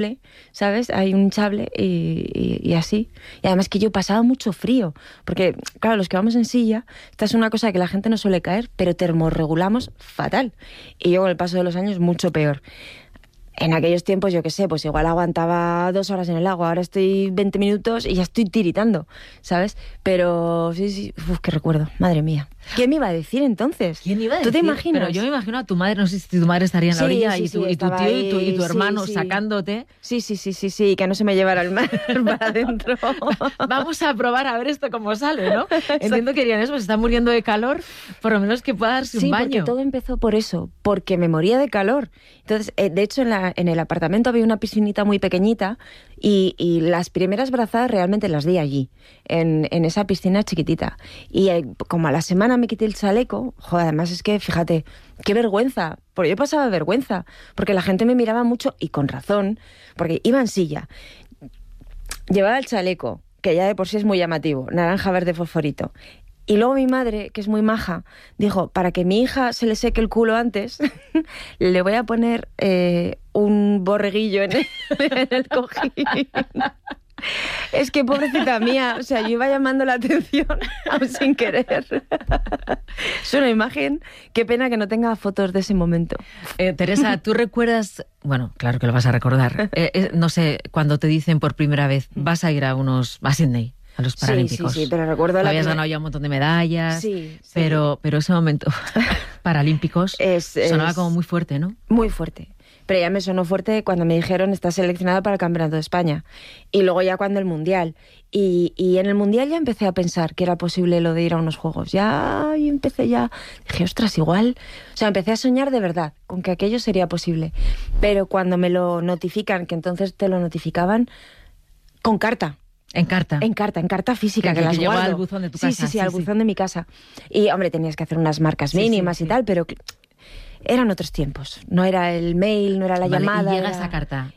¿sabes? Hay un hinchable y así. Y además que yo pasaba mucho frío, porque, claro, los que vamos en silla, esta es una cosa que la gente no suele caer, pero termorregulamos fatal. Y yo con el paso de los años mucho peor. En aquellos tiempos, yo qué sé, pues igual aguantaba 2 horas en el agua, ahora estoy 20 minutos y ya estoy tiritando, ¿sabes? Pero sí, qué recuerdo, madre mía. ¿Quién me iba a decir entonces? ¿Quién iba a decir? ¿Tú te imaginas? Pero yo me imagino a tu madre, no sé si tu madre estaría en la orilla y tu tío y tu hermano sí. sacándote. Sí, que no se me llevara el mar para adentro. Vamos a probar a ver esto cómo sale, ¿no? Entiendo que Irene, pues se está muriendo de calor, por lo menos que pueda darse un baño. Sí, porque todo empezó por eso, porque me moría de calor. Entonces, de hecho, en el apartamento había una piscinita muy pequeñita y las primeras brazadas realmente las di allí, en esa piscina chiquitita. Y como a la semana me quité el chaleco, joder, además es que, fíjate, qué vergüenza, porque yo pasaba vergüenza, porque la gente me miraba mucho, y con razón, porque iba en silla, llevaba el chaleco, que ya de por sí es muy llamativo, naranja, verde, fosforito. Y luego mi madre, que es muy maja, dijo, para que mi hija se le seque el culo antes, le voy a poner un borreguillo en el cojín. Es que pobrecita mía, o sea, yo iba llamando la atención aún sin querer. Es una imagen, qué pena que no tenga fotos de ese momento. Teresa, ¿tú recuerdas? Bueno, claro que lo vas a recordar. No sé, cuando te dicen por primera vez, vas a ir a Sydney, a los Paralímpicos. Sí, pero recuerdo habías ganado ya un montón de medallas, sí. Pero ese momento Paralímpicos sonaba como muy fuerte, ¿no? Muy fuerte. Pero ya me sonó fuerte cuando me dijeron estás seleccionada para el Campeonato de España. Y luego ya cuando el Mundial. Y en el Mundial ya empecé a pensar que era posible lo de ir a unos Juegos. Dije, ostras, igual. O sea, empecé a soñar de verdad con que aquello sería posible. Pero cuando me lo notifican, que entonces te lo notificaban con carta. En carta física, que las llegó guardo. Al buzón de tu casa. Sí, al buzón de mi casa. Y, hombre, tenías que hacer unas marcas mínimas y tal, pero eran otros tiempos. No era el mail, no era la llamada. Y llega esa carta.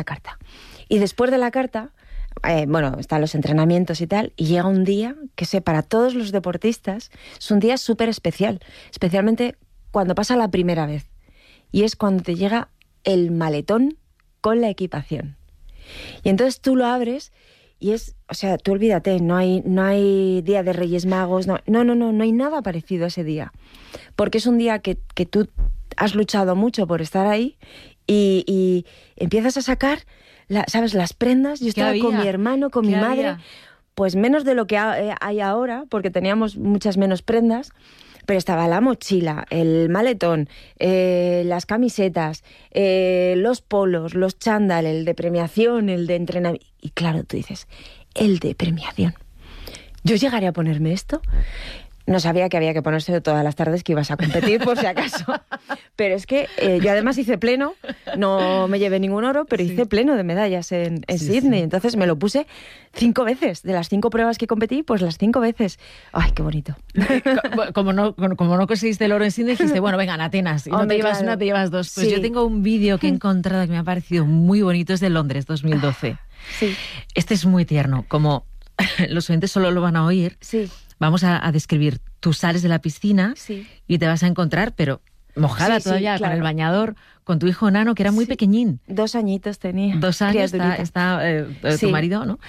Y después de la carta, están los entrenamientos y tal, y llega un día que para todos los deportistas es un día súper especial, especialmente cuando pasa la primera vez. Y es cuando te llega el maletón con la equipación. Y entonces tú lo abres y tú olvídate, no hay día de Reyes Magos, no hay nada parecido a ese día. Porque es un día que tú has luchado mucho por estar ahí y empiezas a sacar, las prendas. Yo estaba con mi hermano, con mi madre, pues menos de lo que hay ahora, porque teníamos muchas menos prendas. Pero estaba la mochila, el maletón, las camisetas, los polos, los chándal, el de premiación, el de entrenamiento. Y claro, tú dices, el de premiación. ¿Yo llegaré a ponerme esto? No sabía que había que ponérselo todas las tardes que ibas a competir, por si acaso. Pero es que yo además hice pleno, no me llevé ningún oro, pero hice pleno de medallas en Sydney. Entonces me lo puse 5 veces. De las 5 pruebas que competí, pues las 5 veces. ¡Ay, qué bonito! Como no conseguiste el oro en Sydney, dijiste, bueno, venga, en Atenas. Y no te llevas una, te llevas 2. Pues yo tengo un vídeo que he encontrado que me ha parecido muy bonito, es de Londres, 2012. Sí. Este es muy tierno, como los oyentes solo lo van a oír. Sí. Vamos a describir. Tú sales de la piscina y te vas a encontrar, pero mojada todavía, claro, con el bañador, con tu hijo Nano, que era muy pequeñín. 2 años tenía. 2 años está tu marido, ¿no?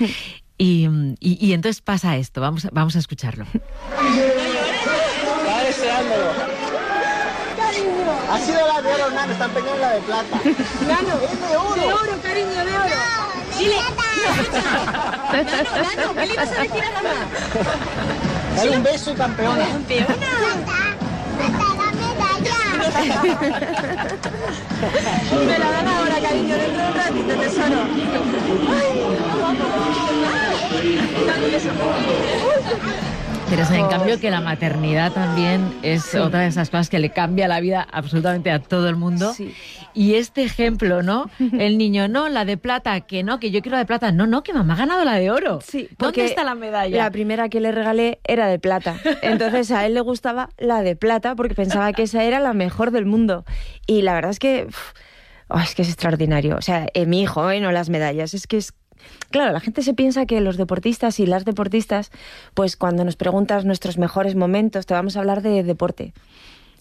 Y entonces pasa esto. Vamos a escucharlo. Está deseándolo. Ha sido la de oro, Nano, está empeñada en la de plata. Nano, es de oro. De oro, cariño, de oro. Dile. Nano, ¿qué le vas a decir a mamá? Dale un beso y campeona. ¿Campeona? Me la dan ahora, cariño, dentro de un ratito, tesoro. Pero en cambio que la maternidad también es otra de esas cosas que le cambia la vida absolutamente a todo el mundo. Sí. Y este ejemplo, ¿no? El niño, no, la de plata, que no, que yo quiero la de plata. No, que mamá ha ganado la de oro. Sí, ¿Dónde está la medalla? La primera que le regalé era de plata. Entonces a él le gustaba la de plata porque pensaba que esa era la mejor del mundo. Y la verdad es que es extraordinario. O sea, mi hijo, no las medallas, claro, la gente se piensa que los deportistas y las deportistas, pues cuando nos preguntas nuestros mejores momentos, te vamos a hablar de deporte.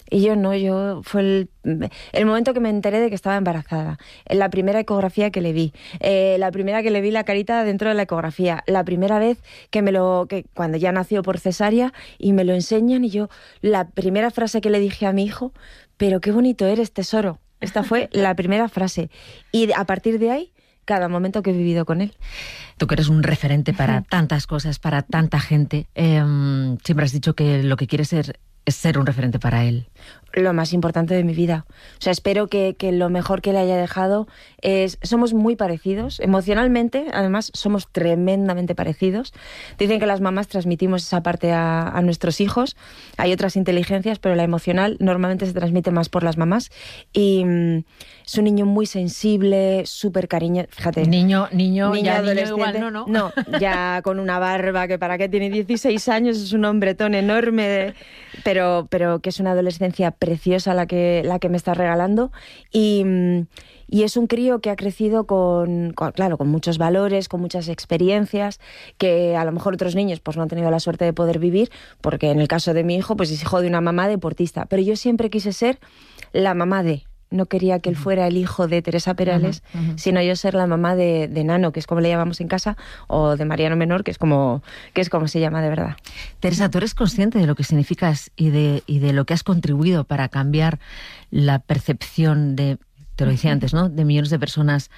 Y yo fue el momento que me enteré de que estaba embarazada. La primera ecografía que le vi. La primera que le vi la carita dentro de la ecografía. La primera vez que cuando ya nació por cesárea y me lo enseñan y yo, la primera frase que le dije a mi hijo, pero qué bonito eres, tesoro. Esta fue la primera frase. Y a partir de ahí, cada momento que he vivido con él. Tú que eres un referente para tantas cosas, para tanta gente, siempre has dicho que lo que quieres es ser un referente para él. Lo más importante de mi vida. O sea, espero que lo mejor que le haya dejado es... Somos muy parecidos, emocionalmente, además somos tremendamente parecidos. Dicen que las mamás transmitimos esa parte a nuestros hijos. Hay otras inteligencias, pero la emocional normalmente se transmite más por las mamás. Y es un niño muy sensible, súper cariñoso. Fíjate. Niño adolescente. Igual, ¿no? No, ya con una barba que para qué tiene 16 años, es un hombretón enorme, pero que es una adolescencia preciosa la que me está regalando y es un crío que ha crecido con muchos valores, con muchas experiencias que a lo mejor otros niños pues no han tenido la suerte de poder vivir, porque en el caso de mi hijo pues es hijo de una mamá deportista, pero yo siempre quise ser la mamá de... No quería que él fuera el hijo de Teresa Perales, sino yo ser la mamá de Nano, que es como le llamamos en casa, o de Mariano Menor, que es como se llama de verdad. Teresa, ¿tú eres consciente de lo que significas y de lo que has contribuido para cambiar la percepción te lo decía antes, ¿no?, de millones de personas?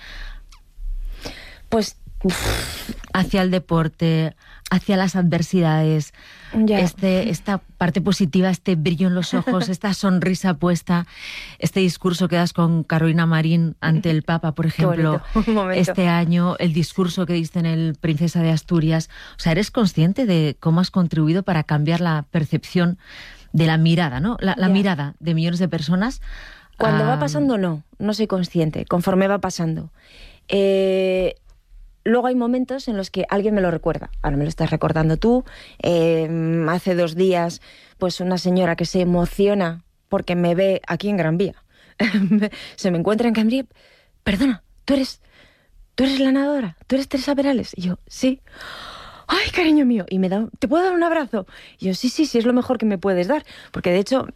Pues... hacia el deporte, hacia las adversidades, esta parte positiva, este brillo en los ojos, esta sonrisa puesta, este discurso que das con Carolina Marín ante el Papa, por ejemplo, este año, el discurso que diste en el Princesa de Asturias. O sea, ¿eres consciente de cómo has contribuido para cambiar la percepción de la mirada, ¿no? La mirada de millones de personas. Cuando va pasando, no soy consciente, conforme va pasando. Luego hay momentos en los que alguien me lo recuerda. Ahora me lo estás recordando tú. Hace 2 días, pues una señora que se emociona porque me ve aquí en Gran Vía. Se me encuentra en Gran Vía. Perdona, ¿tú eres la nadadora? ¿Tú eres Teresa Perales? Y yo, sí. ¡Ay, cariño mío! Y me da, ¿te puedo dar un abrazo? Y yo, sí, es lo mejor que me puedes dar. Porque de hecho...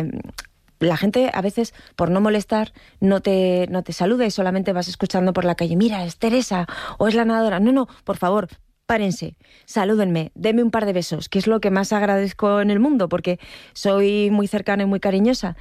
la gente a veces, por no molestar, no te saluda y solamente vas escuchando por la calle. Mira, es Teresa o es la nadadora. No, por favor, párense, salúdenme, denme un par de besos, que es lo que más agradezco en el mundo, porque soy muy cercana y muy cariñosa.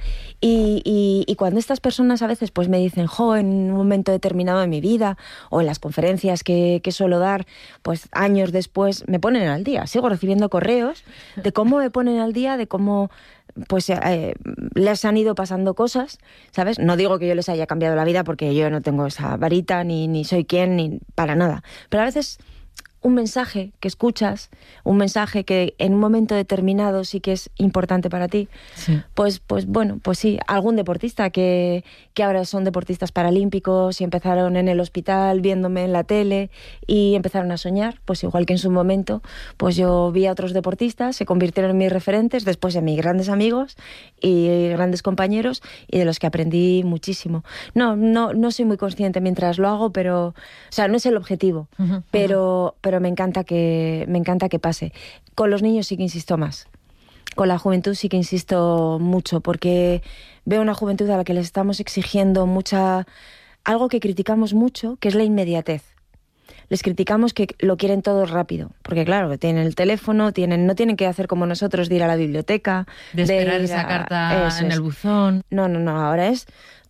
Y cuando estas personas a veces pues me dicen, en un momento determinado de mi vida, o en las conferencias que suelo dar, pues años después me ponen al día. Sigo recibiendo correos de cómo me ponen al día, de cómo... pues les han ido pasando cosas, ¿sabes? No digo que yo les haya cambiado la vida porque yo no tengo esa varita, ni soy quien, ni para nada. Pero a veces un mensaje que escuchas, un mensaje que en un momento determinado sí que es importante para ti, sí. Pues sí, algún deportista que ahora son deportistas paralímpicos y empezaron en el hospital viéndome en la tele y empezaron a soñar, pues igual que en su momento, pues yo vi a otros deportistas, se convirtieron en mis referentes, después en mis grandes amigos y grandes compañeros y de los que aprendí muchísimo. No soy muy consciente mientras lo hago, pero, o sea, no es el objetivo, pero me encanta que pase. Con los niños sí que insisto más. Con la juventud sí que insisto mucho, porque veo una juventud a la que les estamos exigiendo algo que criticamos mucho, que es la inmediatez. Les criticamos que lo quieren todo rápido, porque claro, tienen el teléfono, no tienen que hacer como nosotros de ir a la biblioteca, de esperar esa carta en el buzón. No, ahora es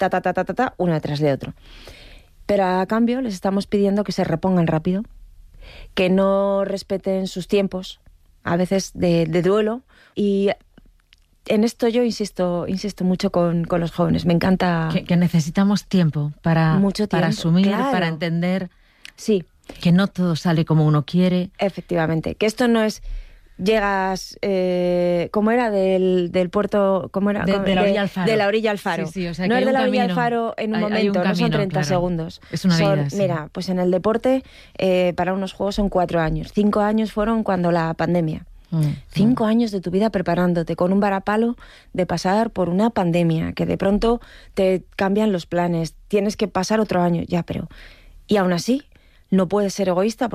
uno detrás de otro. Pero a cambio les estamos pidiendo que se repongan rápido, que no respeten sus tiempos, a veces de duelo, y en esto yo insisto mucho con los jóvenes. Me encanta... Que necesitamos tiempo para asumir, claro. Para entender sí. Que no todo sale como uno quiere. Efectivamente, que esto no es... Llegas, ¿cómo era? Del puerto, ¿cómo era? De la orilla al faro. De la orilla al faro. Sí, o sea, no que es de la orilla camino, al faro en un momento, no son 30 segundos. Es una vida, sí. Mira, pues en el deporte, para unos juegos son 4 años. 5 años fueron cuando la pandemia. 5 años de tu vida preparándote con un varapalo de pasar por una pandemia, que de pronto te cambian los planes, tienes que pasar otro año, ya, pero... Y aún así, no puedes ser egoísta porque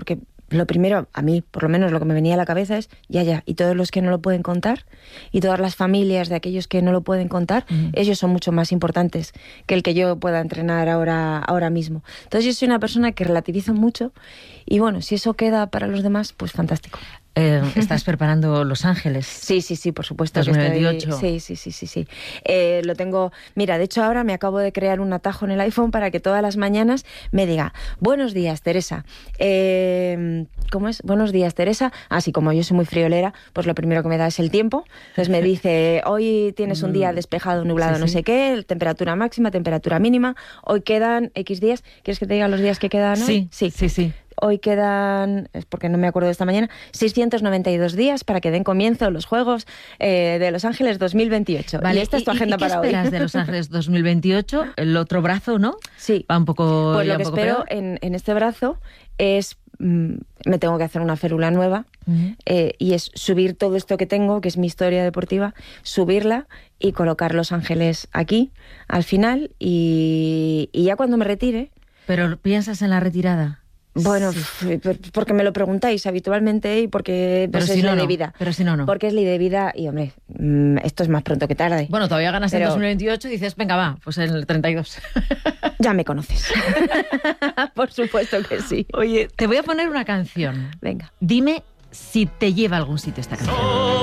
lo primero, a mí, por lo menos lo que me venía a la cabeza es, y todos los que no lo pueden contar, y todas las familias de aquellos que no lo pueden contar, ellos son mucho más importantes que el que yo pueda entrenar ahora mismo. Entonces yo soy una persona que relativizo mucho, y bueno, si eso queda para los demás, pues fantástico. ¿Estás preparando Los Ángeles? Sí, por supuesto. 2028. Sí. Lo tengo... Mira, de hecho ahora me acabo de crear un atajo en el iPhone para que todas las mañanas me diga, buenos días, Teresa. ¿Cómo es? Buenos días, Teresa. Así como yo soy muy friolera, pues lo primero que me da es el tiempo. Entonces me dice, hoy tienes un día despejado, nublado, no sé qué, temperatura máxima, temperatura mínima, hoy quedan X días. ¿Quieres que te diga los días que quedan hoy? Sí. Hoy quedan, es porque no me acuerdo de esta mañana, 692 días para que den comienzo los Juegos de Los Ángeles 2028. Vale, y esta es tu agenda para hoy. ¿Qué esperas de Los Ángeles 2028? El otro brazo, ¿no? Sí. Va un poco. Pues lo que espero peor. en este brazo es, me tengo que hacer una férula nueva, y es subir todo esto que tengo, que es mi historia deportiva, subirla y colocar Los Ángeles aquí, al final, y ya cuando me retire... ¿Pero piensas en la retirada? Bueno, sí. Porque me lo preguntáis habitualmente y porque pero pues, si es no, ley de vida. Pero si no. Porque es ley de vida y, hombre, esto es más pronto que tarde. Bueno, todavía ganas en 2028 y dices, venga, va, pues en el 32. Ya me conoces. Por supuesto que sí. Oye, te voy a poner una canción. Venga. Dime si te lleva a algún sitio esta canción.